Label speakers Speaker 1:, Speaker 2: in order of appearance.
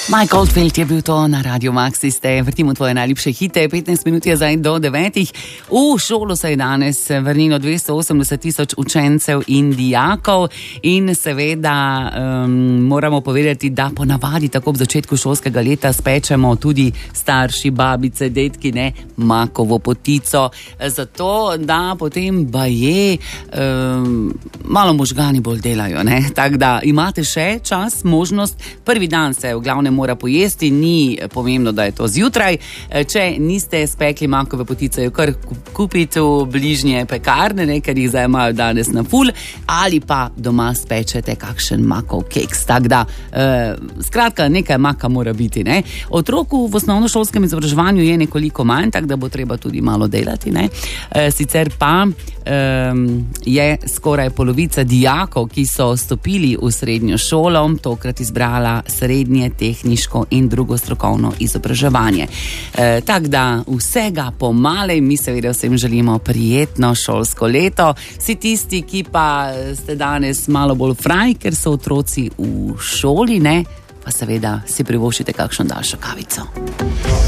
Speaker 1: Mike Oldfield je bil to na Radio Maxi, ste vrtimo tvoje najljubše hite, 15 minut je zdaj do 9. V šolo se je danes vrnilo 280,000 učencev in dijakov in seveda moramo povedati, da ponavadi tako ob začetku šolskega leta spečemo tudi starši, babice, detki, ne, makovo potico, zato da potem baje malo možgani bolj delajo, ne, tako da imate še čas, možnost, prvi dan se v glavnem mora pojesti, ni pomembno, da je to zjutraj. Če niste spekli makove potice, jo kar kupite v bližnje pekarne, ne, ker jih zdaj imajo danes na ful, ali pa doma spečete kakšen makov keks. Tako da, skratka, nekaj maka mora biti, ne. Otroku v osnovnošolskem izobraževanju je nekoliko manj, tako da bo treba tudi malo delati, ne. Sicer pa je skoraj polovica dijakov, ki so stopili v srednjo šolo, tokrat izbrala srednje, tehniško in drugo strokovno izobraževanje. Tako da vsega pomale, mi seveda vsem želimo prijetno šolsko leto. Vsi tisti, ki pa ste danes malo bolj fraj, ker so otroci v šoli, ne, pa seveda si privoščite kakšno daljšo kavico.